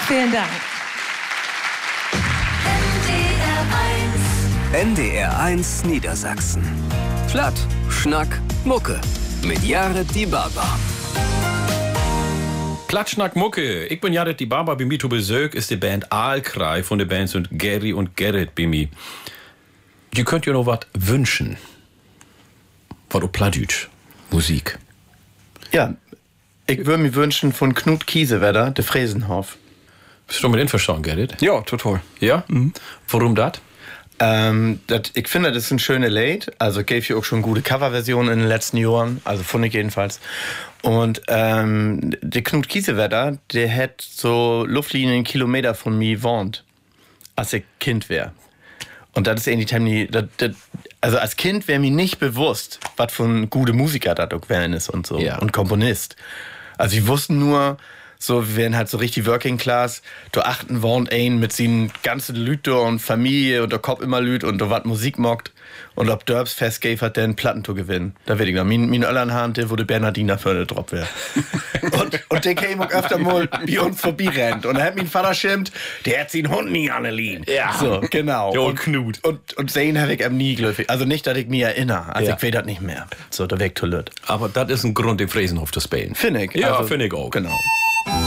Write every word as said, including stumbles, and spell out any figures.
Vielen Dank. N D R eins Niedersachsen. Platt, Schnack, Mucke. Mit Jared Die Barber. Platt, Schnack, Mucke. Ich bin Jared Die Barber. Bei mir zu Besuch ist die Band Aalkrei. Von der Band sind Gary und Gerrit bei mir. Ihr könnt ja noch was wünschen. Was auf Plattdeutsch. Musik. Ja, ich würde mir wünschen von Knut Kiesewetter, der Fräsenhof. Bist du mit einverstanden, Gerrit? Ja, total. Ja? Mhm. Warum das? Ähm, dat, ich finde, das ist ein schöner Lied. Also gave ich auch schon gute Coverversionen in den letzten Jahren. Also fand ich jedenfalls. Und ähm, der Knut Kiesewetter, der hat so Luftlinien Kilometer von mir gewohnt, als ich Kind wäre. Und das ist irgendwie, das, das, also als Kind wäre mir nicht bewusst, was für ein guter Musiker das auch werden ist und so. Ja. Und Komponist. Also wir wussten nur, so, wir wären halt so richtig Working Class. Du achten wohnt ein mit seinen ganzen Lüte und Familie und der Kopf immer lüt und du wat Musik mockt. Und ob Derbs festgave hat, der einen Platten zu gewinnen. Da wird ich noch. Mein, mein Öllernhahn, der wurde Bernardiner für den Drop wäre. und, und der käme auch öfter mal bei uns vorbeirennt. Und da hat mein Vater schimpft, der hat seinen Hund nie angelehnt. Ja. So, genau. Ja, und und Knut. Und, und sehen habe ich ihm nie glücklich. Also nicht, dass ich mich erinnere. Also Ja. ich weiß das nicht mehr. So, da weg zu lüt. Aber das ist ein Grund, den Fräsenhof zu spielen. Finde ich. Ja, Also, finde ich auch. Genau.